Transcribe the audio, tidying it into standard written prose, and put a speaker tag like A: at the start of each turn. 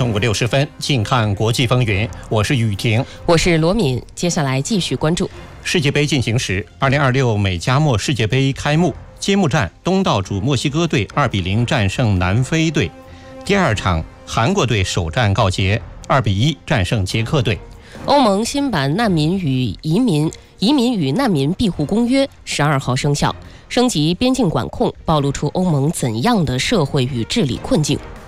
A: 中午6时分，近看国际风云。我是雨婷，
B: 我是罗敏。接下来继续关注
A: 世界杯进行时，2026美加墨世界杯开幕，揭幕战东道主墨西哥队2-0战胜南非队。第二场，韩国队首战告捷，2-1战胜捷克队。
B: 欧盟新版难民与移民与难民庇护公约12号生效，升级边境管控，暴露出欧盟怎样的社会与治理困境。